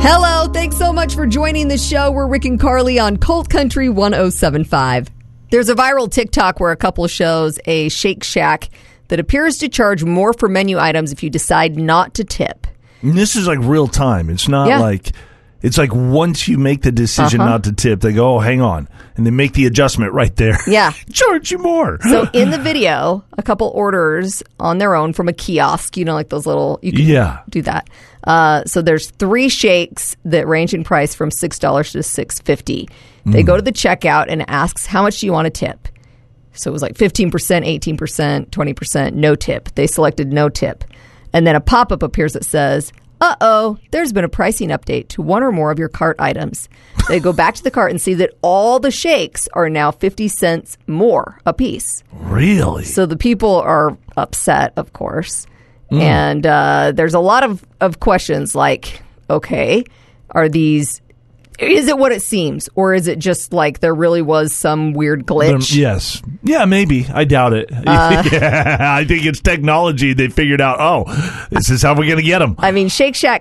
Hello, thanks so much for joining the show. We're Rick and Carly on Colt Country 107.5. There's a viral TikTok where a couple shows a Shake Shack that appears to charge more for menu items if you decide not to tip. And this is like real time. It's not like... It's like once you make the decision not to tip, they go, oh, hang on. And they make the adjustment right there. Yeah. Charge you more. So in the video, a couple orders on their own from a kiosk, like those little, you can do that. So there's 3 shakes that range in price from $6 to $6.50. They go to the checkout and asks, how much do you want to tip? So it was like 15%, 18%, 20%, no tip. They selected no tip. And then a pop-up appears that says, uh-oh, there's been a pricing update to one or more of your cart items. They go back to the cart and see that all the shakes are now 50 cents more a piece. Really? So the people are upset, of course. And there's a lot of questions like, okay, is it what it seems? Or is it just like there really was some weird glitch? Yes. Yeah, maybe. I doubt it. I think it's technology. They figured out, this is how we're going to get them. I mean, Shake Shack